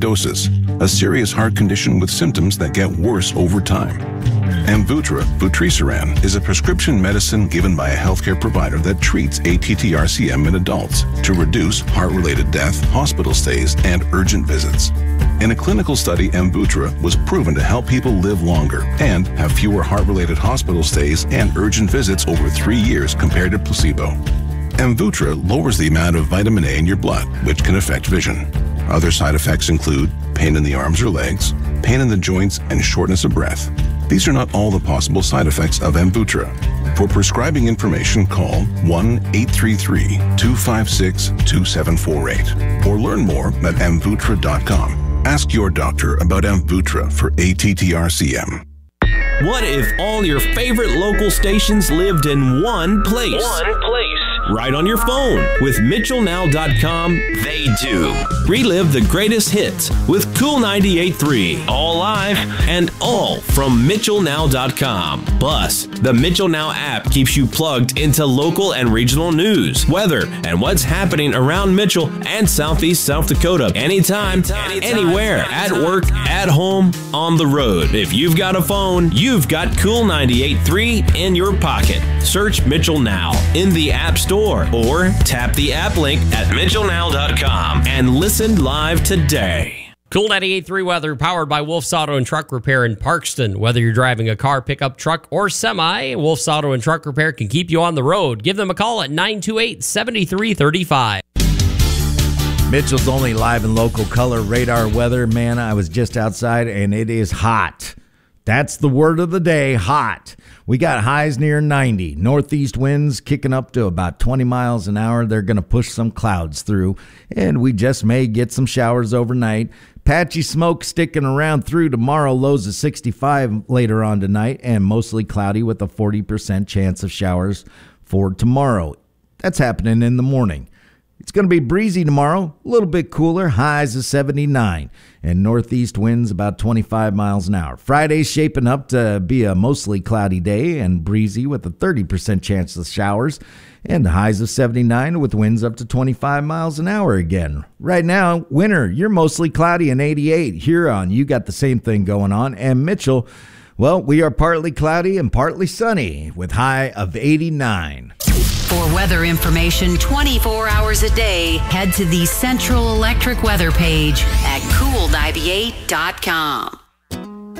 acidosis, a serious heart condition with symptoms that get worse over time. Amvuttra, vutrisiran, is a prescription medicine given by a healthcare provider that treats ATTR-CM in adults to reduce heart-related death, hospital stays, and urgent visits. In a clinical study, Amvuttra was proven to help people live longer and have fewer heart-related hospital stays and urgent visits over 3 years compared to placebo. Amvuttra lowers the amount of vitamin A in your blood, which can affect vision. Other side effects include pain in the arms or legs, pain in the joints, and shortness of breath. These are not all the possible side effects of Amvuttra. For prescribing information, call 1-833-256-2748 or learn more at amvuttra.com. Ask your doctor about Amvuttra for ATTR-CM. What if all your favorite local stations lived in one place? Right on your phone. With MitchellNow.com, they do. Relive the greatest hits with Cool 98.3, all live and all from MitchellNow.com. Plus, the Mitchell Now app keeps you plugged into local and regional news, weather, and what's happening around Mitchell and Southeast South Dakota. Anytime, anywhere, at work, at home, on the road. If you've got a phone, you've got Cool 98.3 in your pocket. Search Mitchell Now in the App Store or tap the app link at MitchellNow.com and listen live today. Cool 98.3 weather powered by Wolf's Auto and Truck Repair in Parkston. Whether you're driving a car, pickup, truck, or semi, Wolf's Auto and Truck Repair can keep you on the road. Give them a call at 928-7335. Mitchell's only live and local color radar weather. Man, I was just outside and it is hot. That's the word of the day, hot. We got highs near 90. Northeast winds kicking up to about 20 miles an hour. They're going to push some clouds through, and we just may get some showers overnight. Patchy smoke sticking around through tomorrow. Lows of 65 later on tonight, and mostly cloudy with a 40% chance of showers for tomorrow. That's happening in the morning. It's going to be breezy tomorrow, a little bit cooler, highs of 79, and northeast winds about 25 miles an hour. Friday's shaping up to be a mostly cloudy day and breezy with a 30% chance of showers, and highs of 79 with winds up to 25 miles an hour again. Right now, winter, you're mostly cloudy and 88. Huron, you got the same thing going on, and Mitchell, well, we are partly cloudy and partly sunny with high of 89. For weather information 24 hours a day, head to the Central Electric weather page at cool98.com.